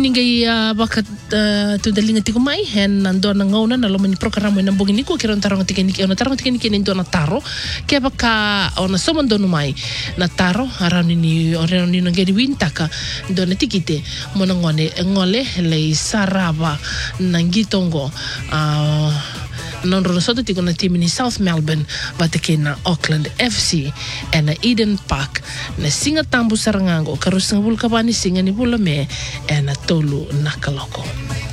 ningai baka tu dalinga tiku mai hen nando na ngauna na lomani programa na bongi niku kira tarong tikeniki ona tarong tikeniki ni dona taro ke baka ona somando no mai na taro arani ni ore ni ngedi wintaka dona tikite mona ngole le saraba nangitongo non rosoto tiko na team ni South Melbourne batake na Auckland FC e na Eden Park na singa tambu sarangango karusang bulkabani singa ni bulame e na tolu nakaloko.